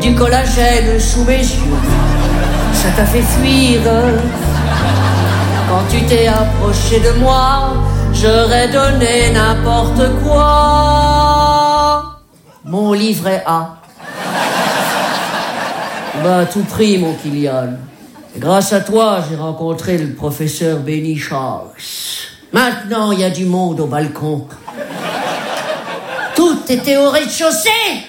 du collagène sous mes yeux. Ça t'a fait fuir. Quand tu t'es approché de moi, j'aurais donné n'importe quoi. Mon livret A. Bah, à tout prix, mon Kylian. Et grâce à toi, j'ai rencontré le professeur Benny Charles. Maintenant, il y a du monde au balcon. Tout était au rez-de-chaussée.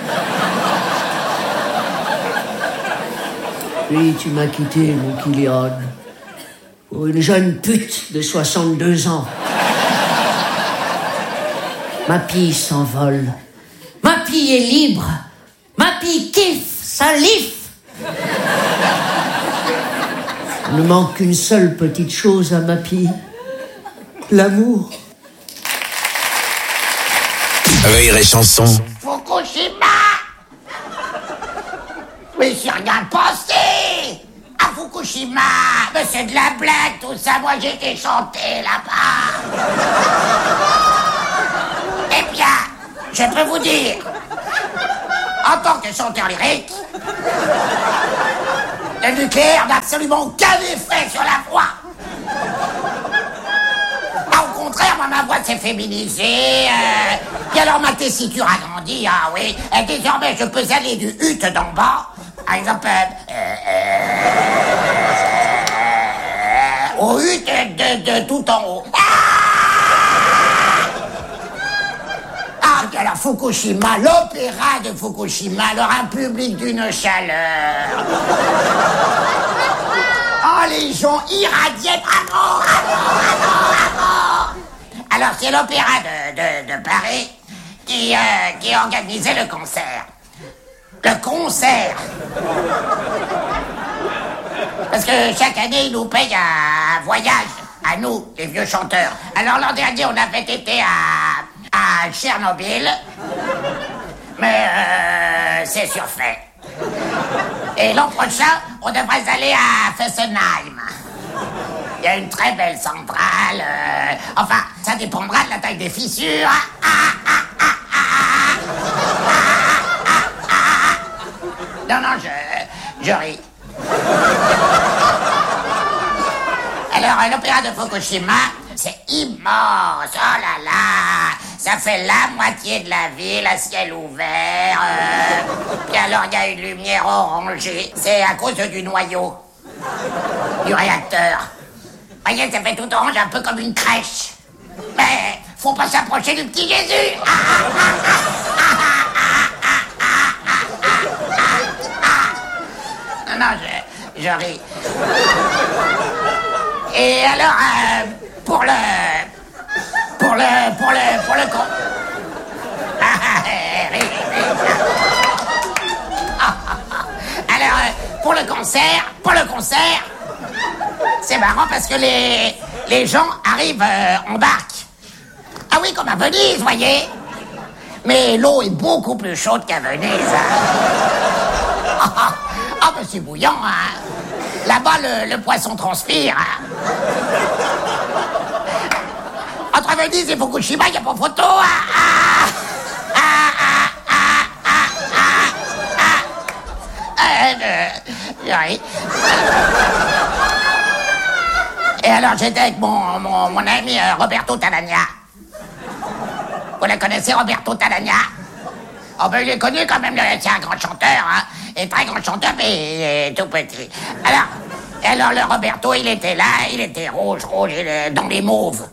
Puis tu m'as quitté, mon Kylian, pour une jeune pute de 62 ans. Ma pie s'envole. Ma pie est libre. Ma pie kiffe, ça liffe. Il ne manque qu'une seule petite chose à ma pie. L'amour. Rire et chanson. Fukushima. Mais j'ai rien pensé à Fukushima. Mais c'est de la blague tout ça. Moi j'ai été chanter là-bas. Eh bien, je peux vous dire, en tant que chanteur lyrique, le nucléaire n'a absolument aucun effet sur la voix. Ah, au contraire, moi, ma voix s'est féminisée. Et alors ma tessiture a grandi, ah oui. Et désormais, je peux aller du hut d'en bas, par exemple, au hut de tout en haut. Alors Fukushima, l'opéra de Fukushima, alors un public d'une chaleur. Oh, les gens irradiés, bravo. Alors c'est l'opéra de Paris qui organisait le concert. Le concert. Parce que chaque année, ils nous payent un voyage, à nous, les vieux chanteurs. Alors l'an dernier, on avait été à Tchernobyl, mais c'est surfait. Et l'an prochain, on devrait aller à Fessenheim. Il y a une très belle centrale. Enfin, ça dépendra de la taille des fissures. Non, je ris. Alors, l'opéra de Fukushima, c'est immense. Oh là là, ça fait la moitié de la ville à ciel ouvert. Puis alors, il y a une lumière orangée. C'est à cause du noyau du réacteur. Voyez, ça fait tout orange, un peu comme une crèche. Mais faut pas s'approcher du petit Jésus. Non, je ris. Et alors, pour le con. Alors, pour le concert, c'est marrant parce que les gens arrivent en barque. Ah oui, comme à Venise, voyez. Mais l'eau est beaucoup plus chaude qu'à Venise. Ah, ben c'est bouillant, hein. Là-bas, le poisson transpire. Hein. Entre Venise et Fukushima, il n'y a pas photo. Et alors, j'étais avec mon ami Roberto Talagna. Vous la connaissez, Roberto Talagna? Oh ben, il est connu quand même, c'est un grand chanteur, hein. Et très grand chanteur, mais il est tout petit. Alors le Roberto, il était là, il était rouge, dans les mauves.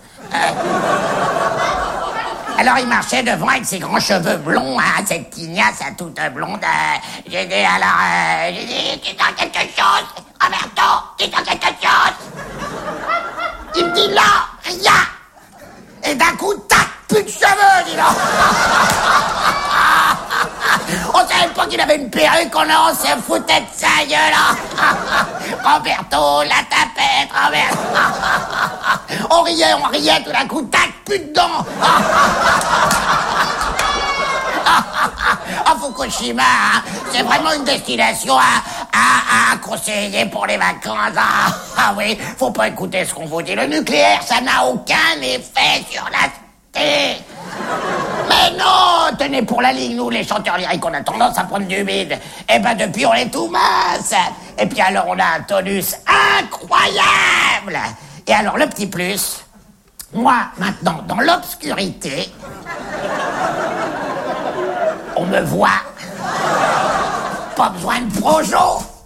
Alors il marchait devant avec ses grands cheveux blonds, hein, cette tignasse toute blonde. J'ai dit, dis-toi quelque chose, Roberto, dis-toi quelque chose. Il me dit, là, rien. Et d'un coup, tac, plus de cheveux, dis donc. On savait pas qu'il avait une perruque, on se foutait de sa gueule. Roberto, la tapette, Roberto. On riait, tout d'un coup, tac, plus de dents. Fukushima, hein, c'est vraiment une destination à conseiller pour les vacances. Ah oui, faut pas écouter ce qu'on vous dit. Le nucléaire, ça n'a aucun effet sur la santé. Mais non, tenez, pour la ligne, nous, les chanteurs lyriques, on a tendance à prendre du bide. Eh ben, depuis, on est tout mince. Et puis alors, on a un tonus incroyable. Et alors, le petit plus, moi, maintenant, dans l'obscurité, on me voit. Pas besoin de projo.